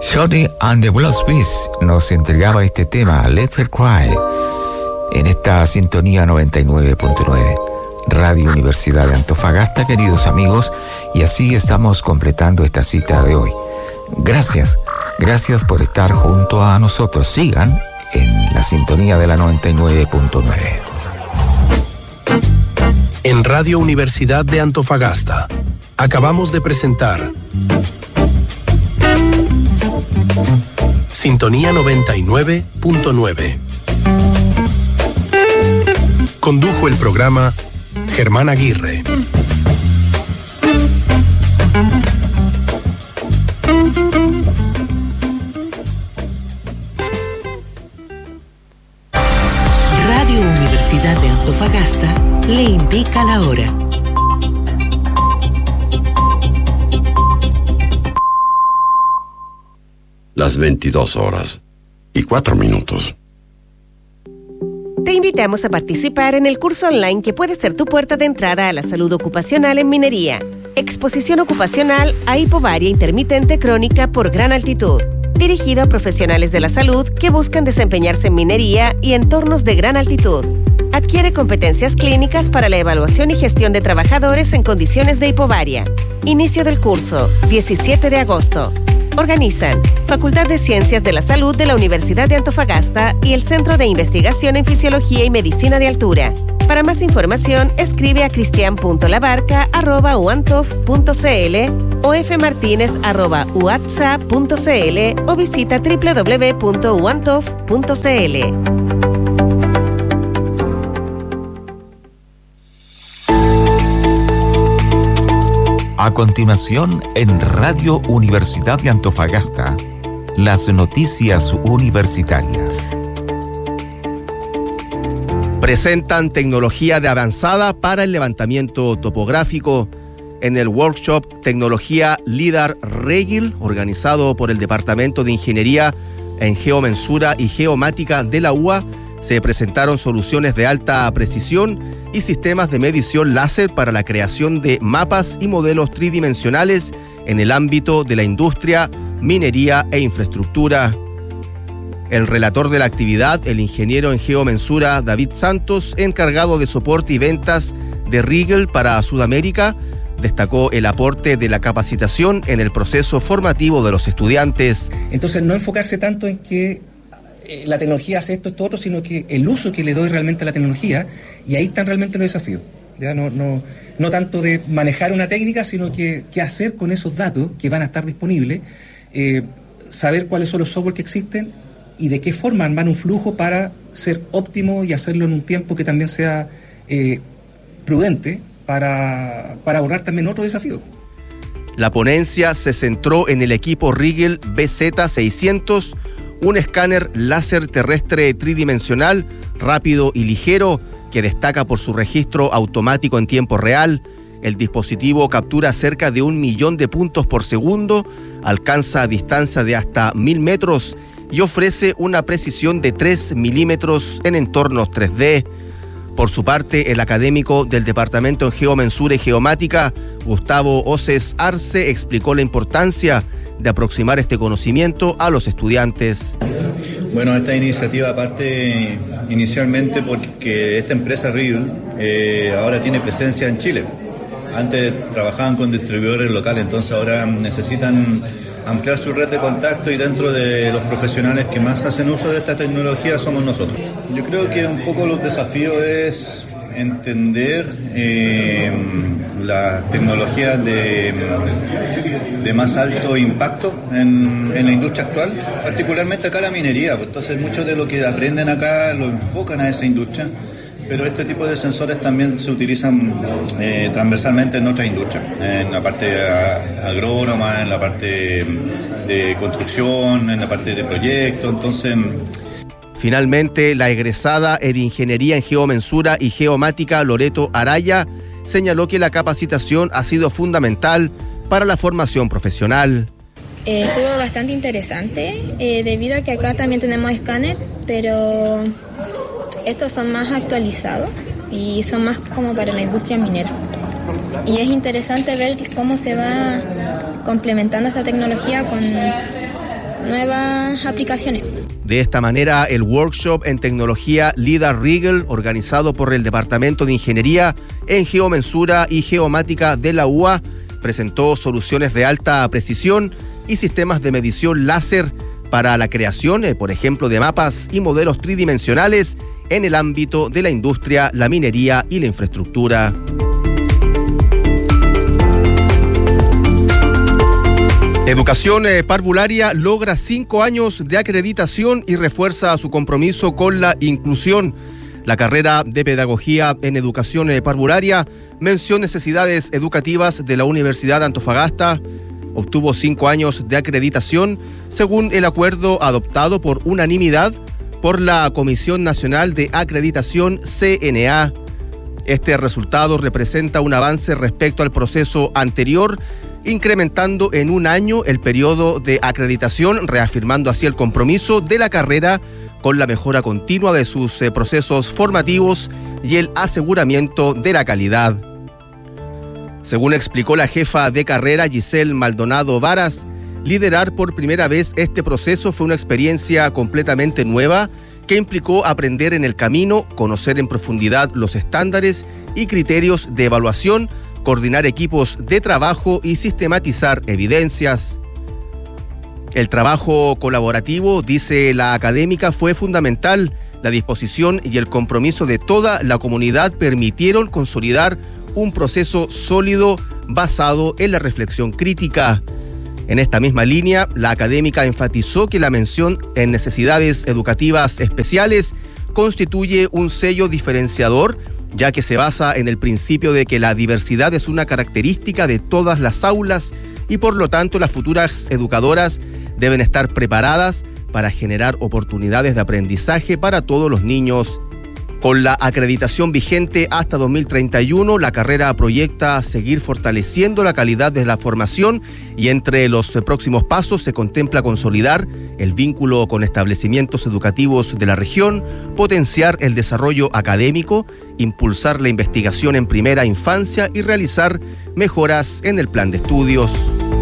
Honey and the Blue Bees nos entregaba este tema, Let Her Cry, en esta sintonía 99.9, Radio Universidad de Antofagasta, queridos amigos, y así estamos completando esta cita de hoy. Gracias por estar junto a nosotros. Sigan en la sintonía de la 99.9. En Radio Universidad de Antofagasta, acabamos de presentar Sintonía 99.9. Condujo el programa Germán Aguirre. Radio Universidad de Antofagasta le indica la hora. Las 22:04. Te invitamos a participar en el curso online que puede ser tu puerta de entrada a la salud ocupacional en minería. Exposición ocupacional a hipobaria intermitente crónica por gran altitud. Dirigido a profesionales de la salud que buscan desempeñarse en minería y entornos de gran altitud. Adquiere competencias clínicas para la evaluación y gestión de trabajadores en condiciones de hipobaria. Inicio del curso, 17 de agosto. Organizan Facultad de Ciencias de la Salud de la Universidad de Antofagasta y el Centro de Investigación en Fisiología y Medicina de Altura. Para más información, escribe a cristian.labarca@uantof.cl o fmartinez@uatsa.cl o visita www.uantof.cl. A continuación, en Radio Universidad de Antofagasta, las noticias universitarias. Presentan tecnología de avanzada para el levantamiento topográfico en el workshop Tecnología LIDAR Regil, organizado por el Departamento de Ingeniería en Geomensura y Geomática de la UA. Se presentaron soluciones de alta precisión y sistemas de medición láser para la creación de mapas y modelos tridimensionales en el ámbito de la industria, minería e infraestructura. El relator de la actividad, el ingeniero en geomensura David Santos, encargado de soporte y ventas de Rigel para Sudamérica, destacó el aporte de la capacitación en el proceso formativo de los estudiantes. Entonces, no enfocarse tanto en que la tecnología hace esto otro, sino que el uso que le doy realmente a la tecnología, y ahí están realmente los desafíos. ¿Ya? No tanto de manejar una técnica, sino que qué hacer con esos datos que van a estar disponibles, saber cuáles son los software que existen y de qué forma armar un flujo para ser óptimo y hacerlo en un tiempo que también sea prudente para abordar también otro desafío. La ponencia se centró en el equipo Rigel BZ600, un escáner láser terrestre tridimensional, rápido y ligero, que destaca por su registro automático en tiempo real. El dispositivo captura cerca de 1 millón de puntos por segundo, alcanza a distancia de hasta 1000 metros y ofrece una precisión de 3 milímetros en entornos 3D. Por su parte, el académico del Departamento en Geomensura y Geomática, Gustavo Oces Arce, explicó la importancia de aproximar este conocimiento a los estudiantes. Bueno, esta iniciativa parte inicialmente porque esta empresa Rigel ahora tiene presencia en Chile. Antes trabajaban con distribuidores locales, entonces ahora necesitan ampliar su red de contacto, y dentro de los profesionales que más hacen uso de esta tecnología somos nosotros. Yo creo que un poco los desafíos es entender las tecnologías de más alto impacto en la industria actual, particularmente acá la minería. Entonces mucho de lo que aprenden acá lo enfocan a esa industria, pero este tipo de sensores también se utilizan transversalmente en otras industrias, en la parte agrónoma, en la parte de construcción, en la parte de proyectos. Entonces, finalmente, la egresada en Ingeniería en Geomensura y Geomática, Loreto Araya, señaló que la capacitación ha sido fundamental para la formación profesional. Estuvo bastante interesante, debido a que acá también tenemos escáner, pero estos son más actualizados y son más como para la industria minera. Y es interesante ver cómo se va complementando esta tecnología nuevas aplicaciones. De esta manera, el workshop en tecnología LIDAR Rigel, organizado por el Departamento de Ingeniería en Geomensura y Geomática de la UA, presentó soluciones de alta precisión y sistemas de medición láser para la creación, por ejemplo, de mapas y modelos tridimensionales en el ámbito de la industria, la minería y la infraestructura. Educación Parvularia logra 5 años de acreditación y refuerza su compromiso con la inclusión. La carrera de Pedagogía en Educación Parvularia, mención necesidades educativas de la Universidad de Antofagasta, obtuvo 5 años de acreditación según el acuerdo adoptado por unanimidad por la Comisión Nacional de Acreditación CNA. Este resultado representa un avance respecto al proceso anterior, incrementando en 1 año el periodo de acreditación, reafirmando así el compromiso de la carrera con la mejora continua de sus procesos formativos y el aseguramiento de la calidad. Según explicó la jefa de carrera Giselle Maldonado Varas, liderar por primera vez este proceso fue una experiencia completamente nueva que implicó aprender en el camino, conocer en profundidad los estándares y criterios de evaluación, coordinar equipos de trabajo y sistematizar evidencias. El trabajo colaborativo, dice la académica, fue fundamental. La disposición y el compromiso de toda la comunidad permitieron consolidar un proceso sólido basado en la reflexión crítica. En esta misma línea, la académica enfatizó que la mención en necesidades educativas especiales constituye un sello diferenciador, ya que se basa en el principio de que la diversidad es una característica de todas las aulas y por lo tanto las futuras educadoras deben estar preparadas para generar oportunidades de aprendizaje para todos los niños. Con la acreditación vigente hasta 2031, la carrera proyecta seguir fortaleciendo la calidad de la formación y entre los próximos pasos se contempla consolidar el vínculo con establecimientos educativos de la región, potenciar el desarrollo académico, impulsar la investigación en primera infancia y realizar mejoras en el plan de estudios.